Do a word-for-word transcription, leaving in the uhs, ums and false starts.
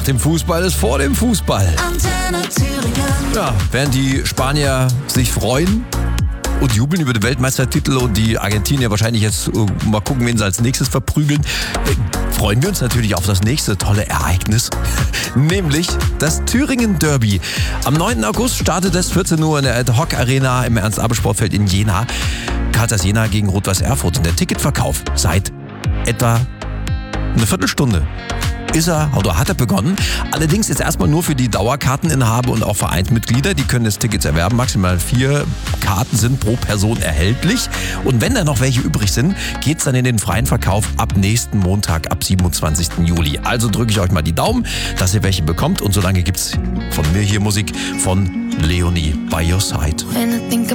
Nach dem Fußball ist vor dem Fußball. Antenne Thüringen. Ja, während die Spanier sich freuen und jubeln über den Weltmeistertitel und die Argentinier wahrscheinlich jetzt äh, mal gucken, wen sie als nächstes verprügeln, äh, freuen wir uns natürlich auf das nächste tolle Ereignis, nämlich das Thüringen Derby. Am neunten August startet es vierzehn Uhr in der Ad-Hoc Arena im Ernst-Abel-Sportfeld in Jena. Katas Jena gegen Rot-Weiß Erfurt. Und der Ticketverkauf seit etwa eine Viertelstunde ist er, oder hat er begonnen. Allerdings jetzt erstmal nur für die Dauerkarteninhaber und auch Vereinsmitglieder. Die können das Tickets erwerben. Maximal vier Karten sind pro Person erhältlich. Und wenn da noch welche übrig sind, geht's dann in den freien Verkauf ab nächsten Montag, ab siebenundzwanzigsten Juli. Also drücke ich euch mal die Daumen, dass ihr welche bekommt. Und solange gibt's von mir hier Musik von Leonie By Your Side. When I think